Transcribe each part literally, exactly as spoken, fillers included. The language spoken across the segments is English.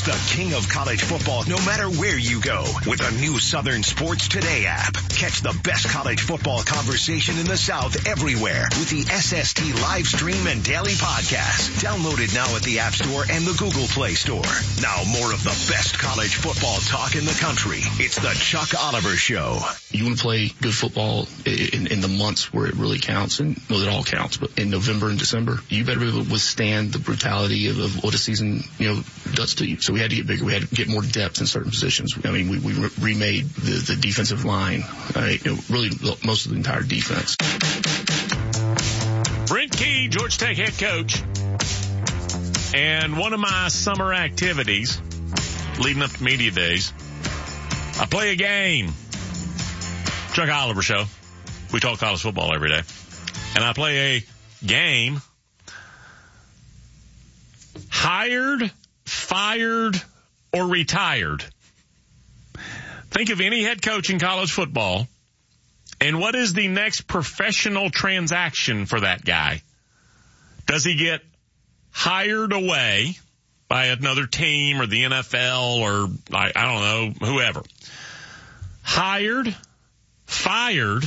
the king of college football no matter where you go with the new Southern Sports Today app. Catch the best college football conversation in the South everywhere with the S S T live stream and daily podcast. Download it now at the App Store and the Google Play Store. Now more of the best college football talk in the country. It's the Chuck Oliver Show. You want to play good football in, in the months where it really counts, and well, it all counts, but in November and December, you better be able to withstand the brutality of, of what a season, you know, does to you. So we had to get bigger. We had to get more depth in certain positions. I mean, we, we re- remade the, the defensive line, uh, you know, really most of the entire defense. Brent Key, Georgia Tech head coach. And one of my summer activities leading up to media days, I play a game. Chuck Oliver Show. We talk college football every day. And I play a game. Hired, fired, or retired. Think of any head coach in college football, and what is the next professional transaction for that guy? Does he get hired away by another team or the N F L or, I, I don't know, whoever? Hired, fired,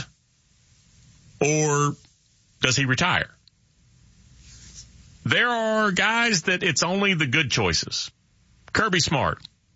or does he retire? There are guys that it's only the good choices. Kirby Smart.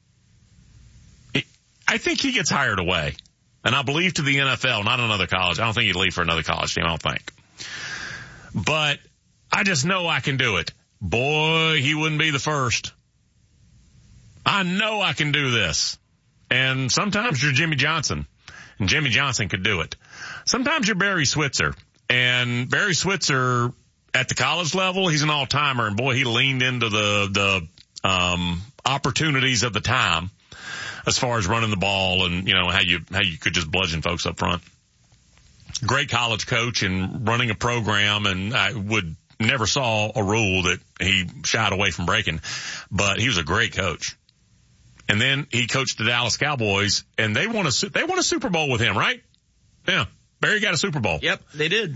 I think he gets hired away. And I believe to the N F L, not another college. I don't think he'd leave for another college team, I don't think. But I just know I can do it. Boy, he wouldn't be the first. I know I can do this. And sometimes you're Jimmy Johnson. And Jimmy Johnson could do it. Sometimes you're Barry Switzer. And Barry Switzer, at the college level, he's an all-timer. And boy, he leaned into the, the, um, opportunities of the time as far as running the ball and, you know, how you, how you could just bludgeon folks up front. Great college coach and running a program. And I would never saw a rule that he shied away from breaking, but he was a great coach. And then he coached the Dallas Cowboys and they won a, they won a Super Bowl with him, right? Yeah. Barry got a Super Bowl. Yep, they did.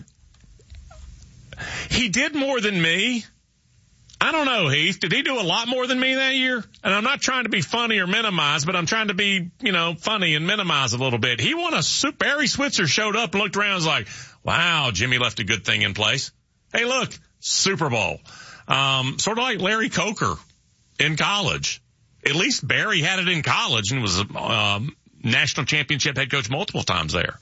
He did more than me. I don't know, Heath. Did he do a lot more than me that year? And I'm not trying to be funny or minimize, but I'm trying to be, you know, funny and minimize a little bit. He won a Super, Barry Switzer showed up and looked around and was like, wow, Jimmy left a good thing in place. Hey, look, Super Bowl. Um, sort of like Larry Coker in college. At least Barry had it in college and was a um, national championship head coach multiple times there.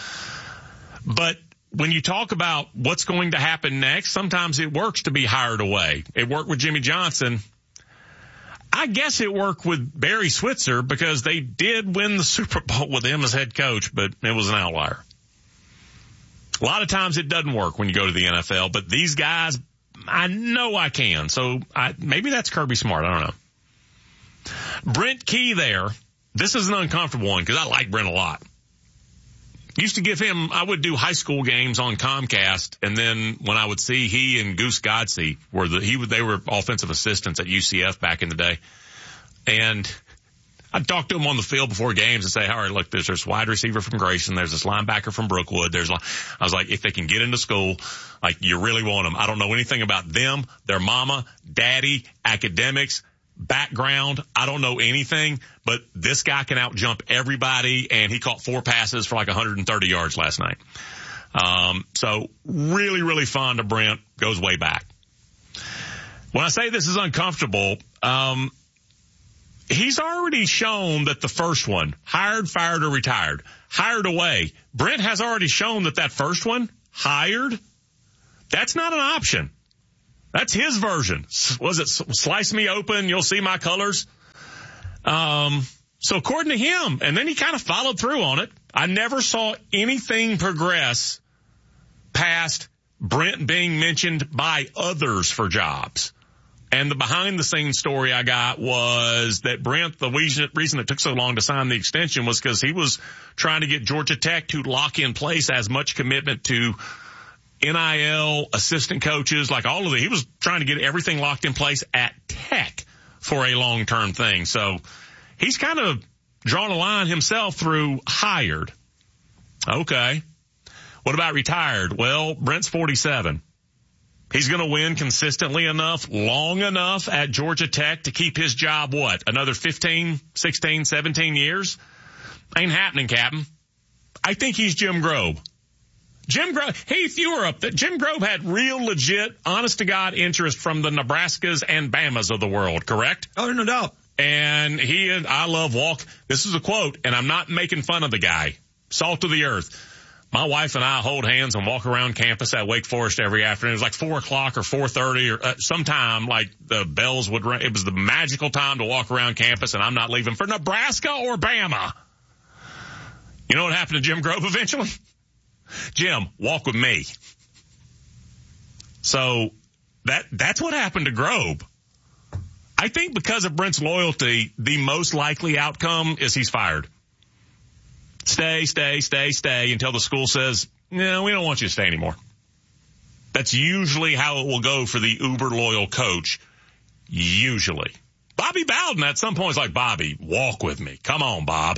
But when you talk about what's going to happen next, sometimes it works to be hired away. It worked with Jimmy Johnson. I guess it worked with Barry Switzer because they did win the Super Bowl with him as head coach, but it was an outlier. A lot of times it doesn't work when you go to the N F L, but these guys, I know I can. So I, maybe that's Kirby Smart. I don't know. Brent Key there. This is an uncomfortable one because I like Brent a lot. Used to give him, I would do high school games on Comcast, and then when I would see he and Goose Godsey were the, he, they were offensive assistants at U C F back in the day. And I'd talk to him on the field before games and say, all right, look, there's this wide receiver from Grayson. There's this linebacker from Brookwood. There's, I was like, if they can get into school, like you really want them. I don't know anything about them, their mama, daddy, academics, background. I don't know anything, but this guy can out jump everybody, and he caught four passes for like one hundred thirty yards last night. Um, so really, really fond of Brent. Goes way back. When I say this is uncomfortable, um, he's already shown that the first one, hired, fired, or retired, hired away. Brent has already shown that that first one, hired, that's not an option. That's his version. Was it slice me open, you'll see my colors? Um, so according to him, and then he kind of followed through on it. I never saw anything progress past Brent being mentioned by others for jobs. And the behind the scenes story I got was that Brent, the reason, reason it took so long to sign the extension was because he was trying to get Georgia Tech to lock in place as much commitment to N I L, assistant coaches, like all of it. He was trying to get everything locked in place at Tech for a long-term thing. So he's kind of drawn a line himself through hired. Okay. What about retired? Well, Brent's forty-seven. He's going to win consistently enough, long enough at Georgia Tech to keep his job, what, another fifteen, sixteen, seventeen years? Ain't happening, Captain. I think he's Jim Grobe. Jim Grobe, Heath, you were up there. Jim Grobe had real, legit, honest-to-God interest from the Nebraskas and Bamas of the world, correct? Oh, no doubt. And he, I love walk. This is a quote, and I'm not making fun of the guy. Salt of the earth. My wife and I hold hands and walk around campus at Wake Forest every afternoon. It was like four o'clock or four thirty or uh, sometime like the bells would ring. It was the magical time to walk around campus, and I'm not leaving for Nebraska or Bama. You know what happened to Jim Grobe eventually? Jim, walk with me. So that that's what happened to Grobe. I think because of Brent's loyalty, the most likely outcome is he's fired. Stay, stay, stay, stay until the school says, no, we don't want you to stay anymore. That's usually how it will go for the uber loyal coach. Usually. Bobby Bowden at some point is like, Bobby, walk with me. Come on, Bob.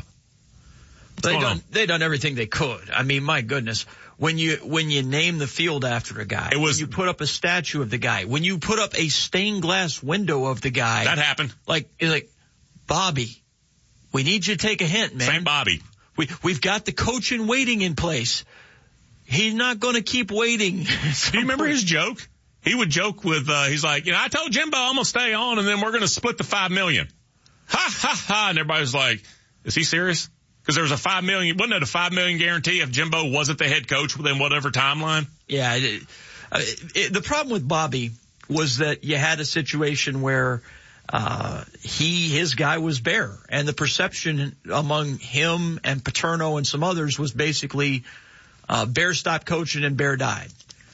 They done, they done everything they could. I mean, my goodness. When you, when you name the field after a guy, it was, when you put up a statue of the guy, when you put up a stained glass window of the guy. That happened. Like, like, Bobby, we need you to take a hint, man. Same Bobby. We, we've got the coach in waiting in place. He's not going to keep waiting. Do you remember his joke? He would joke with, uh, he's like, you know, I told Jimbo I'm going to stay on and then we're going to split the five million. Ha, ha, ha. And everybody's like, is he serious? Because there was a five million, wasn't it a five million guarantee if Jimbo wasn't the head coach within whatever timeline? Yeah. It, it, it, the problem with Bobby was that you had a situation where Uh, he, his guy was Bear, and the perception among him and Paterno and some others was basically, uh, Bear stopped coaching and Bear died.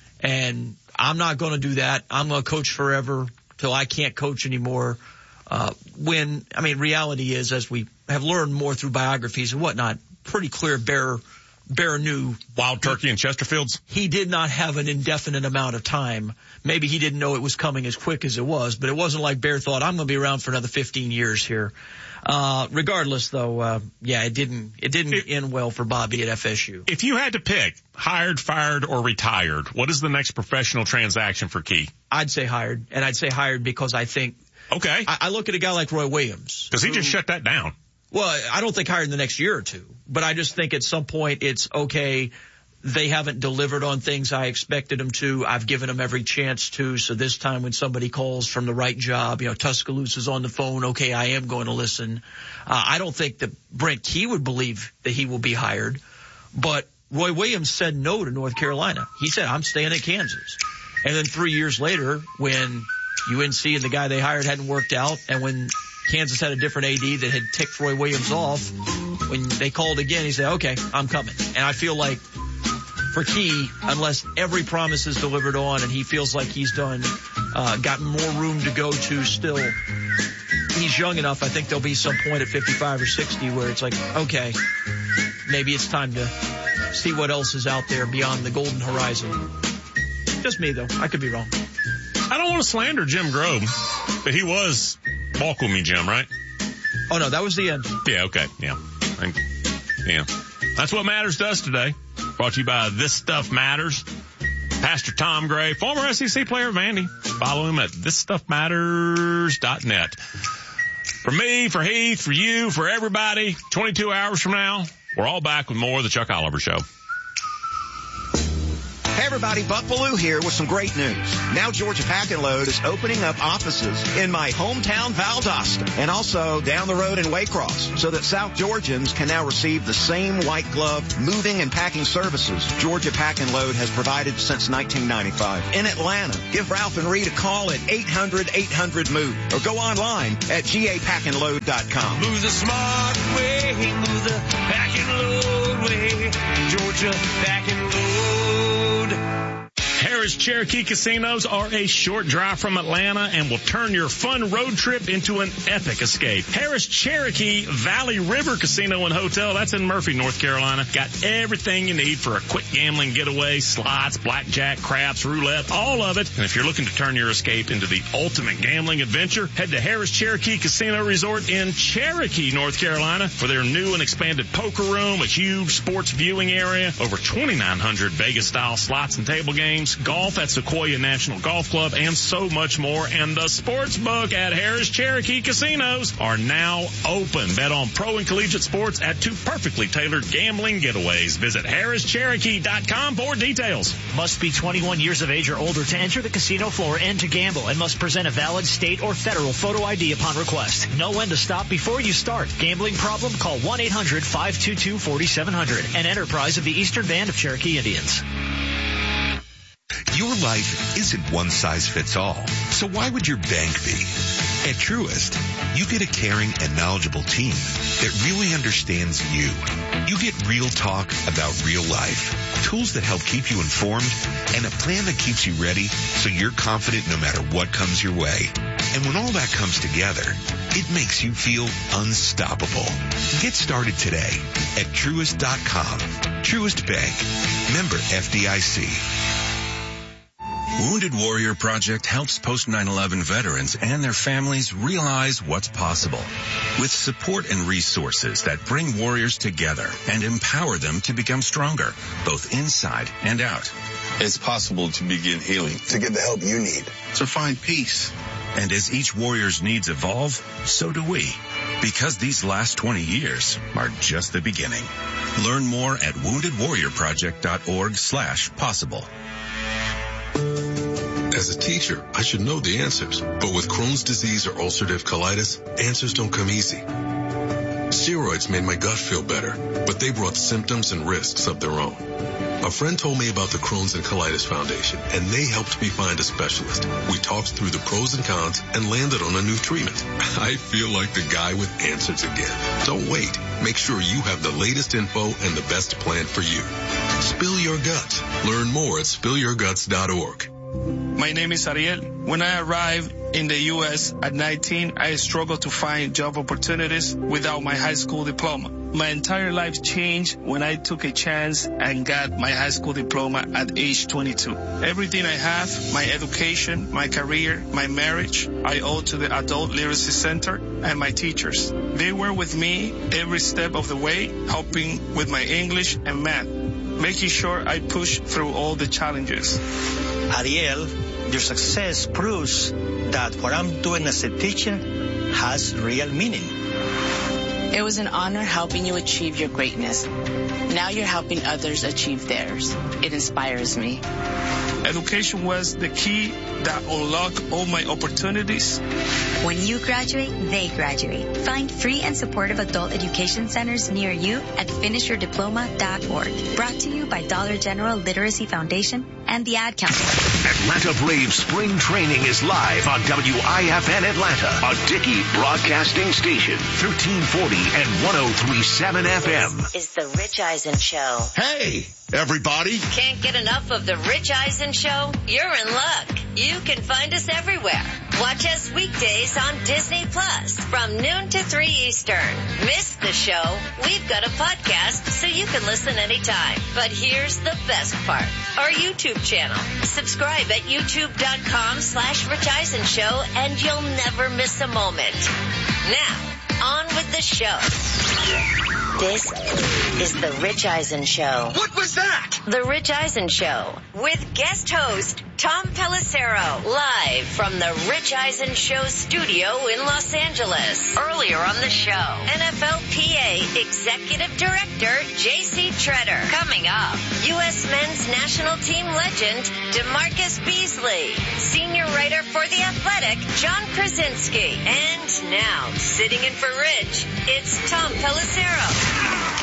And I'm not going to do that. I'm going to coach forever till I can't coach anymore. Uh, when, I mean, reality is, as we have learned more through biographies and whatnot, pretty clear Bear, Bear knew. Wild Turkey and Chesterfields? He did not have an indefinite amount of time. Maybe he didn't know it was coming as quick as it was, but it wasn't like Bear thought, I'm going to be around for another fifteen years here. Uh, regardless, though, uh, yeah, it didn't, it didn't it, end well for Bobby at F S U. If you had to pick hired, fired, or retired, what is the next professional transaction for Key? I'd say hired, and I'd say hired because I think. Okay. I, I look at a guy like Roy Williams. Because he just shut that down. Well, I don't think hired in the next year or two, but I just think at some point it's okay. They haven't delivered on things I expected them to. I've given them every chance to. So this time when somebody calls from the right job, you know, Tuscaloosa's on the phone. Okay, I am going to listen. Uh, I don't think that Brent Key would believe that he will be hired, but Roy Williams said no to North Carolina. He said, I'm staying at Kansas. And then three years later, when U N C and the guy they hired hadn't worked out, and when Kansas had a different A D that had ticked Roy Williams off, when they called again, he said, okay, I'm coming. And I feel like for Key, unless every promise is delivered on and he feels like he's done, uh, got more room to go to still, he's young enough. I think there'll be some point at fifty-five or sixty where it's like, okay, maybe it's time to see what else is out there beyond the golden horizon. Just me, though. I could be wrong. I don't want to slander Jim Grobe, but he was walk with me, Jim, right? Oh, no, that was the end. Yeah, okay, yeah. I, yeah. That's what matters to us today. Brought to you by This Stuff Matters. Pastor Tom Gray, former S E C player, Vandy. Follow him at this stuff matters dot net. For me, for Heath, for you, for everybody, twenty-two hours from now, we're all back with more of the Chuck Oliver Show. Hey everybody, Buck Bellew here with some great news. Now Georgia Pack and Load is opening up offices in my hometown Valdosta and also down the road in Waycross so that South Georgians can now receive the same white glove moving and packing services Georgia Pack and Load has provided since nineteen ninety-five. In Atlanta, give Ralph and Reed a call at eight hundred eight hundred move or go online at G A pack and load dot com. Move the smart way, move the pack and load way, Georgia Pack and Load. Harris Cherokee Casinos are a short drive from Atlanta and will turn your fun road trip into an epic escape. Harris Cherokee Valley River Casino and Hotel, that's in Murphy, North Carolina. Got everything you need for a quick gambling getaway, slots, blackjack, craps, roulette, all of it. And if you're looking to turn your escape into the ultimate gambling adventure, head to Harris Cherokee Casino Resort in Cherokee, North Carolina for their new and expanded poker room, a huge sports viewing area, over twenty-nine hundred Vegas-style slots and table games, golf golf at Sequoia National Golf Club, and so much more. And the sports book at Harris Cherokee Casinos are now open. Bet on pro and collegiate sports at two perfectly tailored gambling getaways. Visit harris cherokee dot com for details. Must be twenty-one years of age or older to enter the casino floor and to gamble, and must present a valid state or federal photo I D upon request. Know when to stop before you start. Gambling problem? Call one eight hundred five two two four seven zero zero. An enterprise of the Eastern Band of Cherokee Indians. Your life isn't one size fits all. So why would your bank be? At Truist, you get a caring and knowledgeable team that really understands you. You get real talk about real life, tools that help keep you informed, and a plan that keeps you ready so you're confident no matter what comes your way. And when all that comes together, it makes you feel unstoppable. Get started today at Truist dot com. Truist Bank. Member F D I C. Wounded Warrior Project helps post nine eleven veterans and their families realize what's possible. With support and resources that bring warriors together and empower them to become stronger, both inside and out. It's possible to begin healing, to get the help you need, to find peace. And as each warrior's needs evolve, so do we. Because these last twenty years are just the beginning. Learn more at wounded warrior project dot org slash possible. As a teacher, I should know the answers, but with Crohn's disease or ulcerative colitis, answers don't come easy. Steroids made my gut feel better, but they brought symptoms and risks of their own. A friend told me about the Crohn's and Colitis Foundation, and they helped me find a specialist. We talked through the pros and cons and landed on a new treatment. I feel like the guy with answers again. Don't wait. Make sure you have the latest info and the best plan for you. Spill your guts. Learn more at spill your guts dot org. My name is Ariel. When I arrived in the U S at nineteen, I struggled to find job opportunities without my high school diploma. My entire life changed when I took a chance and got my high school diploma at age twenty-two. Everything I have, my education, my career, my marriage, I owe to the Adult Literacy Center and my teachers. They were with me every step of the way, helping with my English and math, making sure I push through all the challenges. Ariel, your success proves that what I'm doing as a teacher has real meaning. It was an honor helping you achieve your greatness. Now you're helping others achieve theirs. It inspires me. Education was the key that unlocked all my opportunities. When you graduate, they graduate. Find free and supportive adult education centers near you at finish your diploma dot org. Brought to you by Dollar General Literacy Foundation and the Ad Council. Atlanta Braves spring training is live on W I F N Atlanta, a Dickey broadcasting station, thirteen forty and one oh three point seven F M. This is the Rich Eisen Show. Hey, everybody. Can't get enough of the Rich Eisen Show? You're in luck. You can find us everywhere. Watch us weekdays on Disney Plus from noon to three Eastern. Miss the show? We've got a podcast so you can listen anytime. But here's the best part. Our YouTube channel. Subscribe at youtube.com slash Rich Eisen Show and you'll never miss a moment. Now, on with the show. This is the Rich Eisen Show. What was that? The Rich Eisen Show with guest host Tom Pelissero, live from the Rich Eisen Show studio in Los Angeles. Earlier on the show, N F L P A Executive Director J C Tretter. Coming up, U S Men's National Team legend DeMarcus Beasley, Senior Writer for The Athletic John Krasinski. And now, sitting in for Rich, it's Tom Pelissero.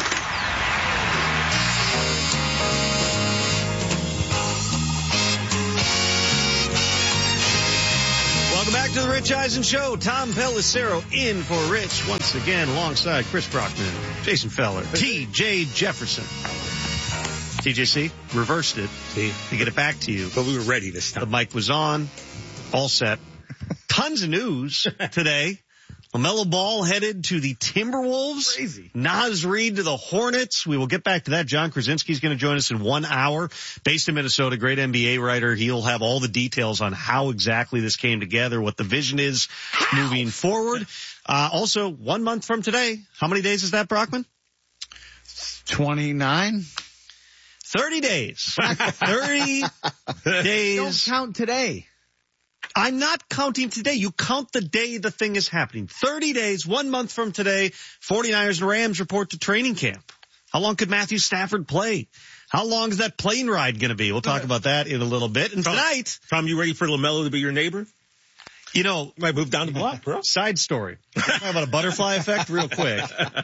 Welcome back to the Rich Eisen Show. Tom Pelissero in for Rich once again alongside Chris Brockman, Jason Feller, T J Jefferson. T J C reversed it. See, to get it back to you. But we were ready this time. The mic was on, all set. Tons of news today. LaMelo Ball headed to the Timberwolves. Crazy. Naz Reid to the Hornets. We will get back to that. John Krasinski is going to join us in one hour. Based in Minnesota, great N B A writer. He'll have all the details on how exactly this came together, what the vision is moving forward. Uh, also, one month from today, how many days is that, Brockman? twenty-nine. thirty days. thirty days. Don't count today. I'm not counting today. You count the day the thing is happening. thirty days, one month from today, 49ers and Rams report to training camp. How long could Matthew Stafford play? How long is that plane ride going to be? We'll talk about that in a little bit. And Tom, tonight... Tom, you ready for LaMelo to be your neighbor? You know... Might move down the block, bro. Side story. Talk about a butterfly effect real quick.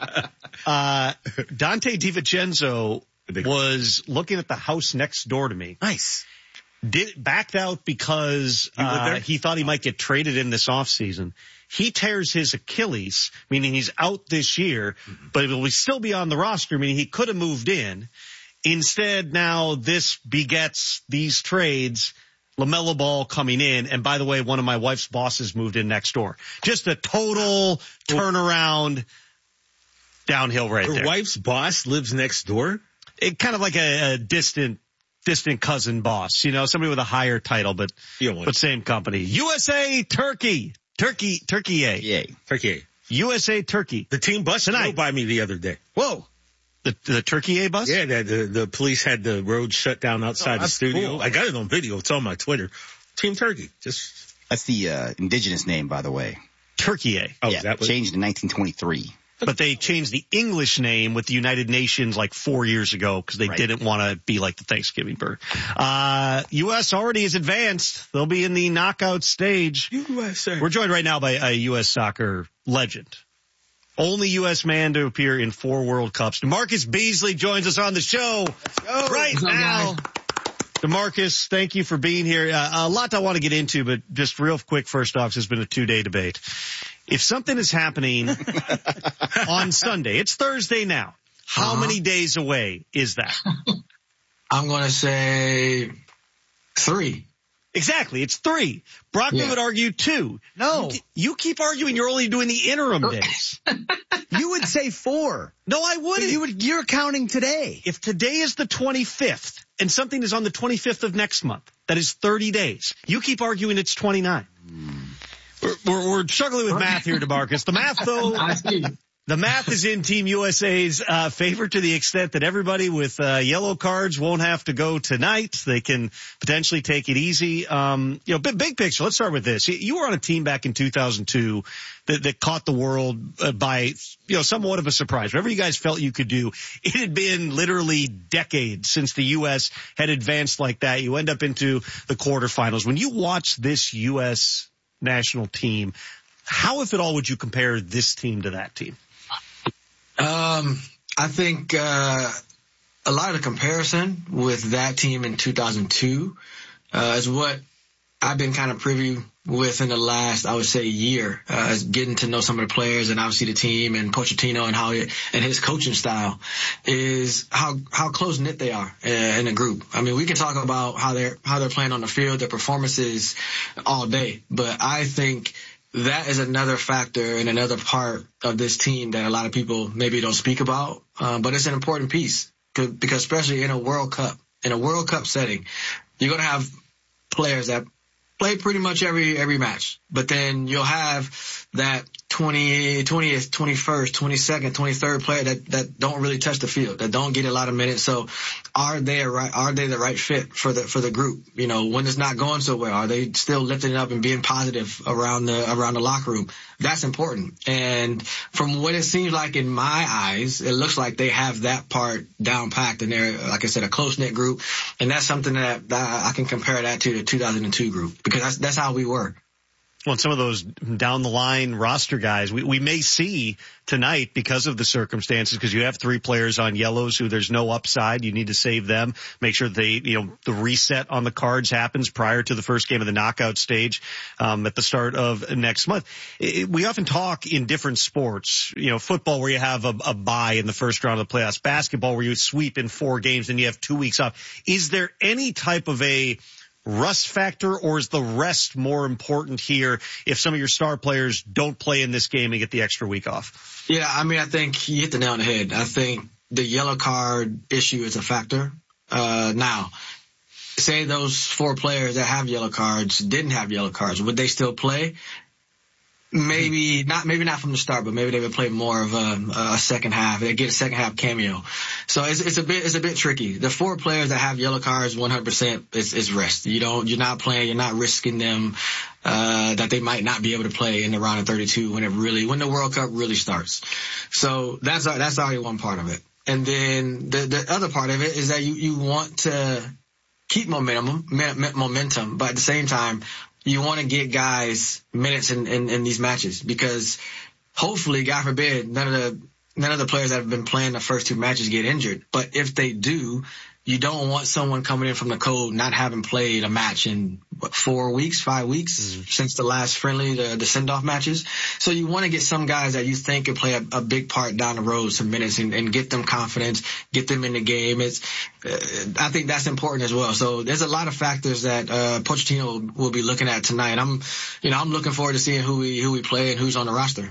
Uh, Dante DiVincenzo was looking at the house next door to me. Nice. Did backed out because uh, he thought he might get traded in this offseason. He tears his Achilles, meaning he's out this year, but it will still be on the roster, meaning he could have moved in. Instead, now this begets these trades, LaMelo Ball coming in. And by the way, one of my wife's bosses moved in next door. Just a total turnaround downhill right Your there. Your wife's boss lives next door? It kind of like a, a distant distant cousin boss, you know, somebody with a higher title, but but same company. U S A Turkey. Turkey, Turkey A. Yay. Turkey A. U S A Turkey. The team bus tonight. drove by me the other day. Whoa. The the Turkey A bus? Yeah, the, the, the police had the road shut down outside oh, the studio. Cool. I got it on video. It's on my Twitter. Team Turkey. Just That's the uh, indigenous name, by the way. Turkey A. Oh, yeah, that was changed in nineteen twenty-three. But they changed the English name with the United Nations like four years ago because they right. didn't want to be like the Thanksgiving bird. Uh, U S already is advanced. They'll be in the knockout stage. U S A. We're joined right now by a U S soccer legend. Only U S man to appear in four World Cups. DeMarcus Beasley joins us on the show right What's now. Up, DeMarcus, thank you for being here. Uh, a lot I want to get into, but just real quick, first off, it's been a two-day debate. If something is happening on Sunday, it's Thursday now. How uh-huh. many days away is that? I'm going to say three. Exactly. It's three. Brockman yeah. would argue two. No. You, you keep arguing you're only doing the interim days. You would say four. No, I wouldn't. You would, you're counting today. If today is the twenty-fifth and something is on the twenty-fifth of next month, that is thirty days. You keep arguing it's twenty-nine. Hmm. We're, we're, we're struggling with math here, DeMarcus. The math, though, the math is in Team U S A's uh, favor to the extent that everybody with uh, yellow cards won't have to go tonight. They can potentially take it easy. Um, you know, big, big picture. Let's start with this. You were on a team back in two thousand two that, that caught the world uh, by, you know, somewhat of a surprise. Whatever you guys felt you could do, it had been literally decades since the U S had advanced like that. You end up into the quarterfinals. When you watch this U S national team, how, if at all, would you compare this team to that team? Um, I think uh, a lot of the comparison with that team in two thousand two uh, is what I've been kind of privy with in the last, I would say, year, uh, is getting to know some of the players and obviously the team and Pochettino and how he, and his coaching style is how how close knit they are in a group. I mean, we can talk about how they're how they're playing on the field, their performances all day, but I think that is another factor and another part of this team that a lot of people maybe don't speak about, uh, but it's an important piece because especially in a World Cup, in a World Cup setting, you're going to have players that play pretty much every every match, but then you'll have that twentieth, twentieth, twenty-first, twenty-second, twenty-third player that that don't really touch the field, that don't get a lot of minutes. So are they a right are they the right fit for the for the group? You know, when it's not going so well, are they still lifting it up and being positive around the around the locker room? That's important. And from what it seems like in my eyes, it looks like they have that part down packed, and they're, like I said, a close knit group. And that's something that, that I can compare that to the two thousand two group, because that's that's how we were. Well, some of those down the line roster guys we, we may see tonight because of the circumstances, because you have three players on yellows who there's no upside. You need to save them. Make sure that they, you know, the reset on the cards happens prior to the first game of the knockout stage, um, at the start of next month. It, we often talk in different sports, you know, football where you have a, a bye in the first round of the playoffs, basketball where you sweep in four games and you have two weeks off. Is there any type of a rust factor, or is the rest more important here if some of your star players don't play in this game and get the extra week off? Yeah, I mean, I think you hit the nail on the head. I think the yellow card issue is a factor. Uh, now, say those four players that have yellow cards didn't have yellow cards, would they still play? maybe not, maybe not from the start, but maybe they would play more of a, a second half. They get a second half cameo. So it's, it's a bit, it's a bit tricky. The four players that have yellow cards, one hundred percent is, is rest. You don't, you're not playing, you're not risking them, uh, that they might not be able to play in the round of thirty-two when it really, when the World Cup really starts. So that's, that's already one part of it. And then the, the other part of it is that you, you want to keep momentum, momentum, but at the same time, you want to get guys minutes in, in, in these matches because hopefully, God forbid, none of the none of the players that have been playing the first two matches get injured. But if they do, you don't want someone coming in from the cold not having played a match in what, four weeks, five weeks mm-hmm. since the last friendly, the, the send-off matches. So you want to get some guys that you think could play a, a big part down the road, some minutes, and, and get them confidence, get them in the game. It's, uh, I think that's important as well. So there's a lot of factors that uh, Pochettino will be looking at tonight. I'm, you know, I'm looking forward to seeing who we who we play and who's on the roster.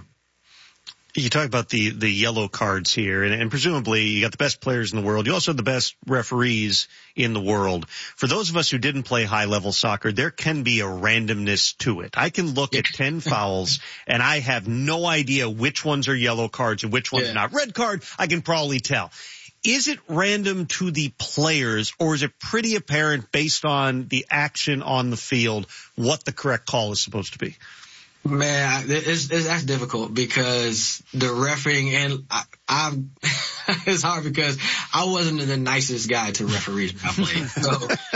You talk about the, the yellow cards here, and, and presumably you got the best players in the world. You also have the best referees in the world. For those of us who didn't play high-level soccer, there can be a randomness to it. I can look at ten fouls, and I have no idea which ones are yellow cards and which ones yeah. are not. Red card, I can probably tell. Is it random to the players, or is it pretty apparent based on the action on the field what the correct call is supposed to be? Man, it's, it's that's difficult because the refereeing and I, I it's hard because I wasn't the nicest guy to referees when I played. So,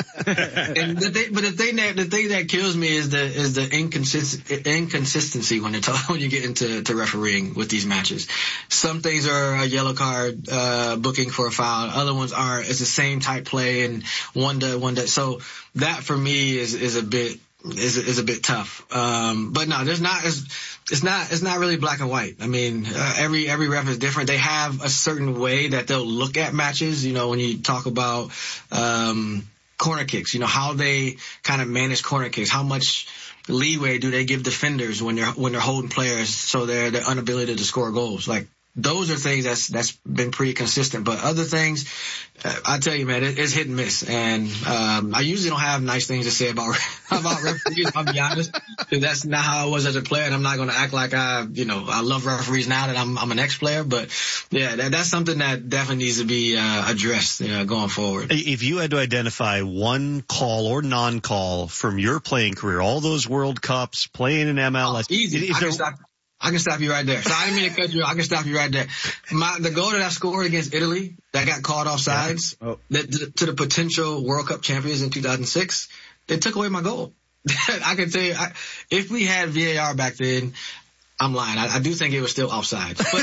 and the thing, but the thing that the thing that kills me is the is the inconsist, inconsistency when it when you get into to refereeing with these matches. Some things are a yellow card uh, booking for a foul, other ones aren't. It's the same type play and one to one to. So that for me is is a bit. Is is a bit tough, um, but no, there's not. It's, it's not. It's not really black and white. I mean, uh, every every ref is different. They have a certain way that they'll look at matches. You know, when you talk about um, corner kicks, you know how they kind of manage corner kicks. How much leeway do they give defenders when they're when they're holding players so they're their inability to score goals? Like those are things that's that's been pretty consistent. But other things, uh, I tell you, man, it, it's hit and miss. And um, I usually don't have nice things to say about about referees. I'll be honest, because that's not how I was as a player, and I'm not going to act like I, you know, I love referees now that I'm I'm an ex-player. But yeah, that, that's something that definitely needs to be uh, addressed, you know, going forward. If you had to identify one call or non-call from your playing career, all those World Cups, playing in M L S, oh, easy. Is, is there, stop. I can stop you right there. So I didn't mean to cut you off. I can stop you right there. My, the goal that I scored against Italy that got called offsides yeah. oh. that, to, to the potential World Cup champions in two thousand six, they took away my goal. I can tell you, I, if we had V A R back then, I'm lying. I, I do think it was still offsides. But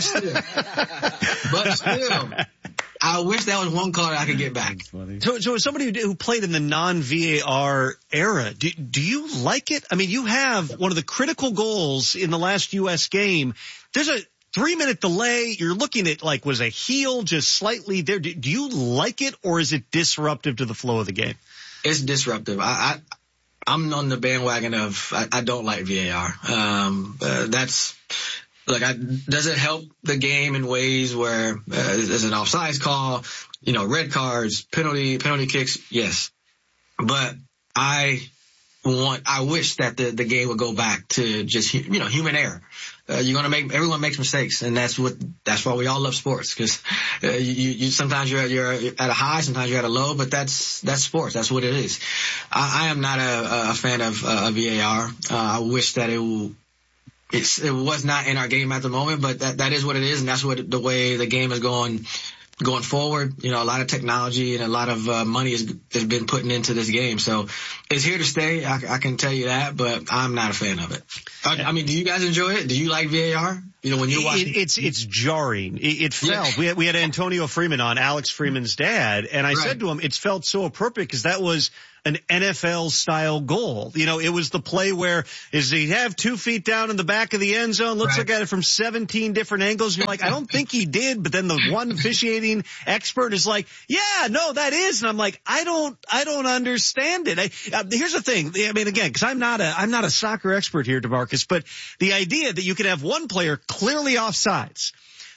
still, but still, I wish that was one call that I could get back. So, so as somebody who played in the non-V A R era, do, do you like it? I mean, you have one of the critical goals in the last U S game. There's a three-minute delay. You're looking at, like, was a heel just slightly there. Do, do you like it, or is it disruptive to the flow of the game? It's disruptive. I, I I'm on the bandwagon of I, I don't like V A R. Um, uh, that's Look, I, does it help the game in ways where uh, there's an offsides call, you know, red cards, penalty, penalty kicks? Yes. But I want, I wish that the, the game would go back to just, you know, human error. Uh, you're going to make, everyone makes mistakes. And that's what, that's why we all love sports. Cause, uh, you, you, sometimes you're, you're at a high, sometimes you're at a low, but that's, that's sports. That's what it is. I, I am not a, a fan of uh, V A R. Uh, I wish that it will, It's, it was not in our game at the moment, but that, that is what it is, and that's what the way the game is going going forward. You know, a lot of technology and a lot of uh, money has, has been put into this game, so it's here to stay. I, I can tell you that, but I'm not a fan of it. I, I mean, do you guys enjoy it? Do you like V A R? You know, when you're watching, it, it's it's jarring. It, it felt yeah. we had, we had Antonio Freeman on, Alex Freeman's dad, and I right. said to him, it's felt so appropriate because that was an N F L style goal. You know, it was the play where is he have two feet down in the back of the end zone, looks right. like at it from seventeen different angles. You're like, I don't think he did. But then the one officiating expert is like, yeah, no, that is. And I'm like, I don't, I don't understand it. I, uh, here's the thing. I mean, again, cause I'm not a, I'm not a soccer expert here, DeMarcus, but the idea that you could have one player clearly offsides,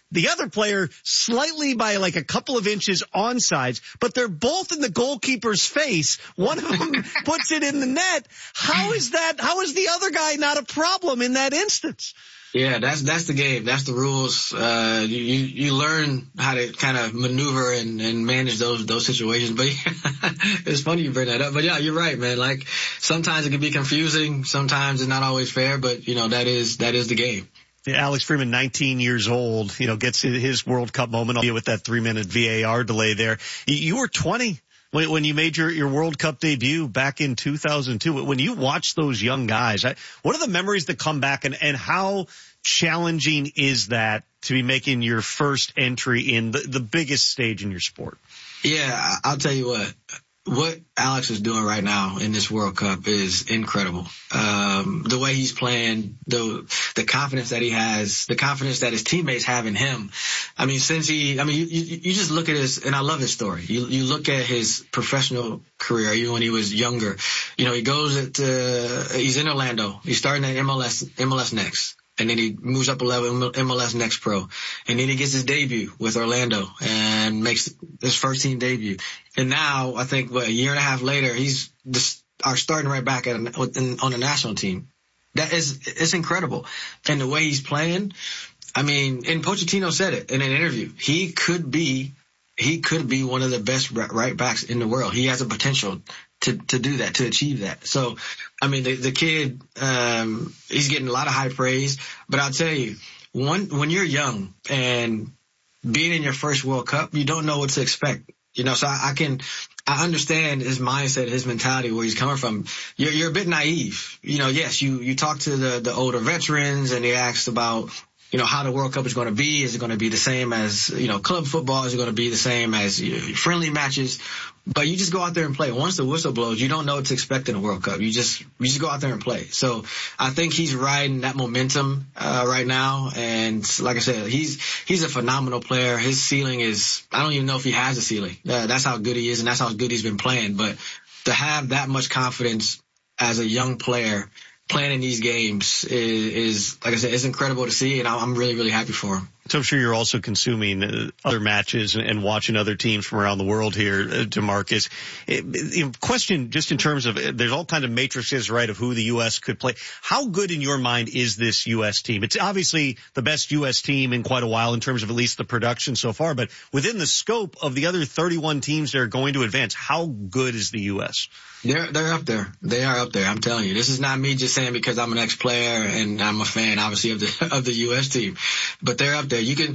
the other player slightly by like a couple of inches onsides, but they're both in the goalkeeper's face. One of them puts it in the net. How is that? How is the other guy not a problem in that instance? Yeah, that's that's the game. That's the rules. Uh, you you learn how to kind of maneuver and, and manage those those situations. But it's funny you bring that up. But yeah, you're right, man. Like sometimes it can be confusing. Sometimes it's not always fair. But you know that is that is the game. Yeah, Alex Freeman, nineteen years old, you know, gets his World Cup moment with that three minute V A R delay there. You were twenty. When, when you made your, your World Cup debut back in two thousand two, when you watch those young guys, I, what are the memories that come back, and, and how challenging is that to be making your first entry in the, the biggest stage in your sport? Yeah, I'll tell you what. What Alex is doing right now in this World Cup is incredible. Um, the way he's playing, the the confidence that he has, the confidence that his teammates have in him. I mean, since he, I mean, you, you, you just look at his, and I love his story. You, you look at his professional career, even when he was younger. You know, he goes at, uh, he's in Orlando. He's starting at M L S, M L S Next. And then he moves up a level, M L S Next Pro. And then he gets his debut with Orlando and makes his first team debut. And now, I think, what, a year and a half later, he's just our starting right back at an, on the national team. That is, it's incredible. And the way he's playing, I mean, and Pochettino said it in an interview. He could be, he could be one of the best right backs in the world. He has a potential to, to do that, to achieve that. So, I mean, the, the kid, um, he's getting a lot of high praise, but I'll tell you, one, when you're young and being in your first World Cup, you don't know what to expect. You know, so I, I can, I understand his mindset, his mentality, where he's coming from. You're, you're a bit naive. You know, yes, you, you talk to the, the older veterans and they asked about, you know, how the World Cup is going to be. Is it going to be the same as, you know, club football? Is it going to be the same as, you know, friendly matches? But you just go out there and play. Once the whistle blows, you don't know what to expect in a World Cup. You just, you just go out there and play. So I think he's riding that momentum, uh, right now. And like I said, he's, he's a phenomenal player. His ceiling is, I don't even know if he has a ceiling. Uh, that's how good he is and that's how good he's been playing. But to have that much confidence as a young player playing in these games is, is, like I said, it's incredible to see, and I'm really, really happy for him. So I'm sure you're also consuming uh, other matches and, and watching other teams from around the world here, uh, DeMarcus. It, it, question just in terms of, uh, there's all kinds of matrices, right, of who the U S could play. How good in your mind is this U S team? It's obviously the best U S team in quite a while in terms of at least the production so far, but within the scope of the other thirty-one teams that are going to advance, how good is the U S? They're, they're up there. They are up there. I'm telling you. This is not me just saying because I'm an ex-player and I'm a fan, obviously, of the, of the U S team. But they're up there. You can,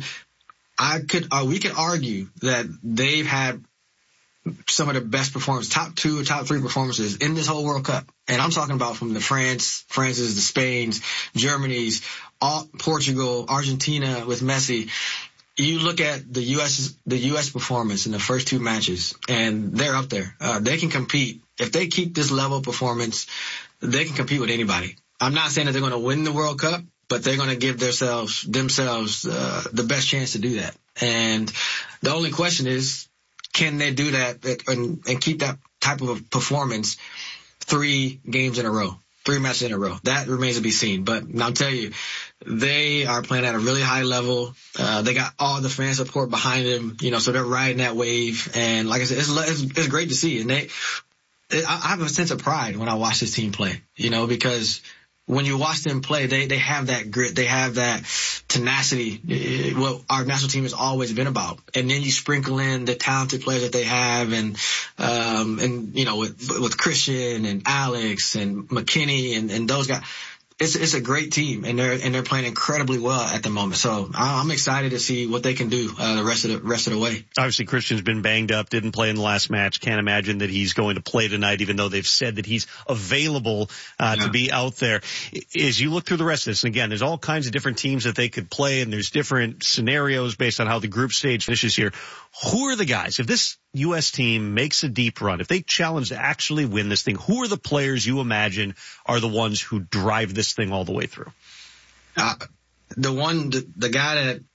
I could, uh, we could argue that they've had some of the best performances, top two or top three performances in this whole World Cup. And I'm talking about from the France, France's, the Spain's, Germany's, all, Portugal, Argentina with Messi. You look at the U S, the U S performance in the first two matches, and they're up there. Uh, they can compete. If they keep this level of performance, they can compete with anybody. I'm not saying that they're going to win the World Cup, but they're going to give themselves, themselves, uh, the best chance to do that. And the only question is, can they do that and, and keep that type of performance three games in a row? Three matches in a row. That remains to be seen. But I'll tell you, they are playing at a really high level. Uh, they got all the fan support behind them, you know, so they're riding that wave. And like I said, it's, it's, it's great to see. And they, it, I have a sense of pride when I watch this team play, you know, because when you watch them play, they, they have that grit. They have that tenacity, what our national team has always been about. And then you sprinkle in the talented players that they have and, um, and, you know, with, with Christian and Alex and McKinney and, and those guys. It's, it's a great team, and they're, and they're playing incredibly well at the moment. So I'm excited to see what they can do, uh, the rest of the, rest of the way. Obviously, Christian's been banged up, didn't play in the last match. Can't imagine that he's going to play tonight, even though they've said that he's available, uh, yeah. to be out there. As you look through the rest of this, and again, there's all kinds of different teams that they could play, and there's different scenarios based on how the group stage finishes here. Who are the guys? If this U S team makes a deep run, if they challenge to actually win this thing, who are the players you imagine are the ones who drive this thing all the way through? Uh, the one, the, the guy that